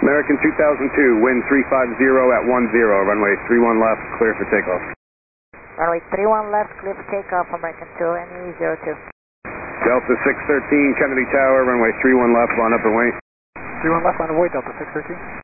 American 2002, wind 350 at 10, runway 31 left, clear for takeoff. Runway 31 left, clear for takeoff, American 2, NE 02. Delta 613, Kennedy Tower, runway 31 left, line up and wait. 31 left, line up and wait, Delta 613.